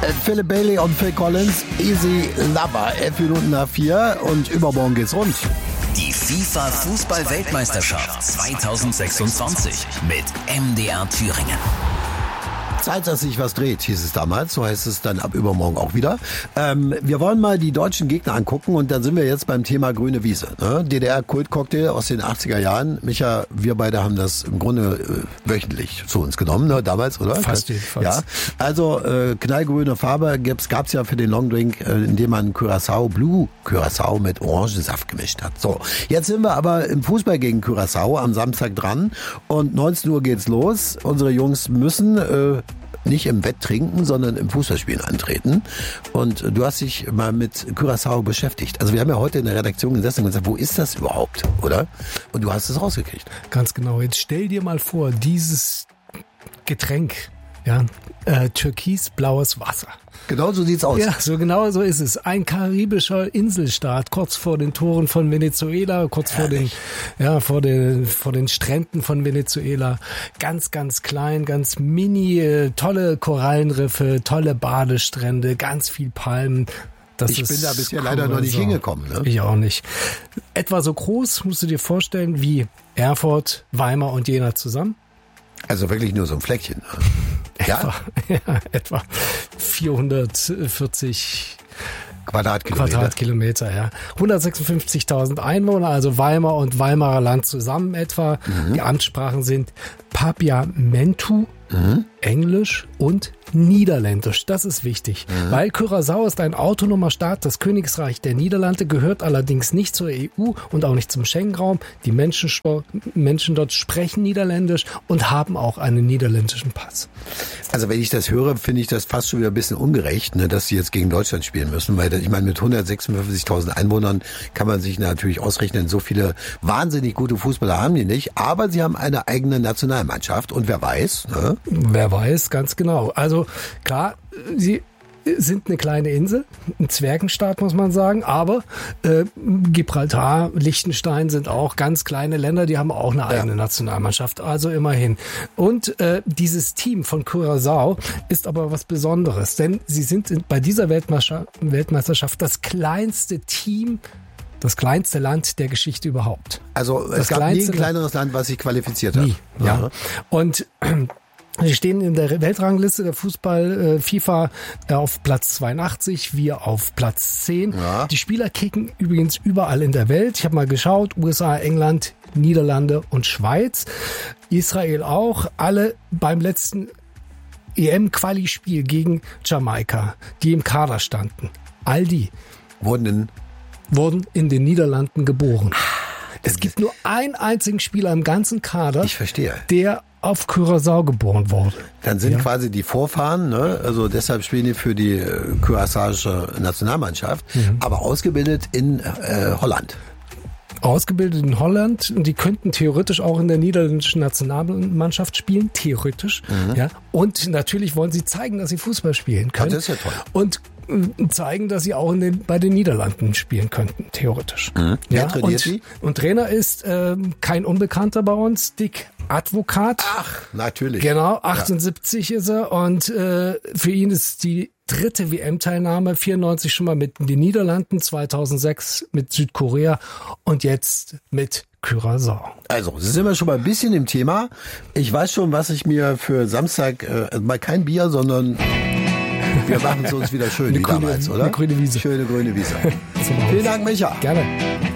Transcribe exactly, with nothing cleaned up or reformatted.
Philip Bailey und Phil Collins, Easy Lover, elf Minuten nach vier und übermorgen geht's rund. Die FIFA-Fußball-Weltmeisterschaft zweitausendsechsundzwanzig mit M D R Thüringen. Zeit, dass sich was dreht, hieß es damals. So heißt es dann ab übermorgen auch wieder. Ähm, wir wollen mal die deutschen Gegner angucken und dann sind wir jetzt beim Thema grüne Wiese. Ne? D D R-Kultcocktail aus den achtziger Jahren. Micha, wir beide haben das im Grunde äh, wöchentlich zu uns genommen, ne? Damals, oder? Fast jedenfalls. Ja. Also äh, knallgrüne Farbe gab's, gab's ja für den Longdrink, äh, indem man Curaçao, Blue Curaçao mit Orangensaft gemischt hat. So, jetzt sind wir aber im Fußball gegen Curaçao am Samstag dran und neunzehn Uhr geht's los. Unsere Jungs müssen äh, nicht im Bett trinken, sondern im Fußballspielen antreten. Und du hast dich mal mit Curaçao beschäftigt. Also wir haben ja heute in der Redaktion gesessen und gesagt, wo ist das überhaupt, oder? Und du hast es rausgekriegt. Ganz genau. Jetzt stell dir mal vor, dieses Getränk, ja, äh, türkisblaues Wasser. Genau so sieht's aus. Ja, so genau so ist es. Ein karibischer Inselstaat, kurz vor den Toren von Venezuela, kurz vor den, ja, vor den, vor den Stränden von Venezuela. Ganz, ganz klein, ganz mini, tolle Korallenriffe, tolle Badestrände, ganz viel Palmen. Das ich ist bin da bisher leider noch nicht hingekommen. Ne? Ich auch nicht. Etwa so groß, musst du dir vorstellen, wie Erfurt, Weimar und Jena zusammen. Also wirklich nur so ein Fleckchen. Ja? Etwa, ja, etwa vierhundertvierzig Quadratkilometer. Quadratkilometer, ja. hundertsechsundfünfzigtausend Einwohner, also Weimar und Weimarer Land zusammen etwa. Mhm. Die Amtssprachen sind Papiamentu, mhm. Englisch und Niederländisch. Das ist wichtig, mhm. weil Curaçao ist ein autonomer Staat. Das Königreich der Niederlande gehört allerdings nicht zur E U und auch nicht zum Schengen-Raum. Die Menschen, Menschen dort sprechen Niederländisch und haben auch einen niederländischen Pass. Also wenn ich das höre, finde ich das fast schon wieder ein bisschen ungerecht, ne, dass sie jetzt gegen Deutschland spielen müssen, weil ich meine, mit hundertsechsundfünfzigtausend Einwohnern kann man sich natürlich ausrechnen, so viele wahnsinnig gute Fußballer haben die nicht, aber sie haben eine eigene Nationalmannschaft und wer weiß, ne? Wer weiß, ganz genau. Also klar, sie sind eine kleine Insel, ein Zwergenstaat muss man sagen, aber äh, Gibraltar, Liechtenstein sind auch ganz kleine Länder, die haben auch eine eigene ja. Nationalmannschaft, also immerhin. Und äh, dieses Team von Curaçao ist aber was Besonderes, denn sie sind in, bei dieser Weltmeisterschaft, Weltmeisterschaft das kleinste Team, das kleinste Land der Geschichte überhaupt. Also es das gab nie ein kleineres Land, was sich qualifiziert hat. Nie, ja. ja. Und Sie stehen in der Weltrangliste der Fußball äh, FIFA äh, auf Platz zweiundachtzig, wir auf Platz zehn. Ja. Die Spieler kicken übrigens überall in der Welt. Ich habe mal geschaut, U S A, England, Niederlande und Schweiz. Israel auch. Alle beim letzten E M-Quali-Spiel gegen Jamaika, die im Kader standen. All die wurden in, wurden in den Niederlanden geboren. Es gibt nur einen einzigen Spieler im ganzen Kader, ich verstehe, der auf Curaçao geboren wurde. Dann sind ja. quasi die Vorfahren, ne? Also deshalb spielen die für die Curaçaische Nationalmannschaft, mhm. aber ausgebildet in äh, Holland. Ausgebildet in Holland und die könnten theoretisch auch in der niederländischen Nationalmannschaft spielen, theoretisch. Mhm. Ja. Und natürlich wollen sie zeigen, dass sie Fußball spielen können. Das ist ja toll. Und zeigen, dass sie auch in den, bei den Niederlanden spielen könnten, theoretisch. Mhm. Wer ja, trainiert und, sie? Und Trainer ist ähm, kein Unbekannter bei uns, Dick Advokat. Ach, natürlich. Genau, achtundsiebzig ja. ist er und äh, für ihn ist die dritte W M-Teilnahme, vierundneunzig schon mal mit den Niederlanden, zweitausendsechs mit Südkorea und jetzt mit Curaçao. Also, das sind wir schon mal ein bisschen im Thema. Ich weiß schon, was ich mir für Samstag, äh, mal kein Bier, sondern wir machen es uns wieder schön, eine wie grüne, damals, oder? Eine grüne Wiese. Schöne grüne Wiese. Vielen Dank, Micha. Gerne.